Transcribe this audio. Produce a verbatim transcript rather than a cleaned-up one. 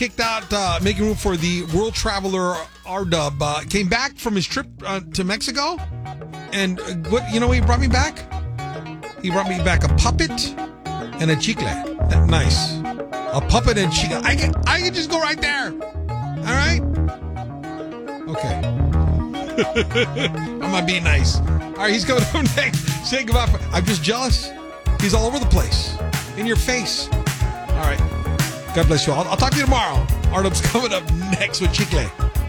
kicked out, uh, making room for the world traveler R-Dub. Uh, came back from his trip uh, to Mexico. And uh, what you know what he brought me back? He brought me back a puppet and a chicle. That, nice. A puppet and chicle. I can, I can just go right there. All right? Okay. I'm not being nice. All right, he's coming up next. Say goodbye. For, I'm just jealous. He's all over the place. In your face. All right. God bless you all. I'll talk to you tomorrow. R-Dub's coming up next with Chicle.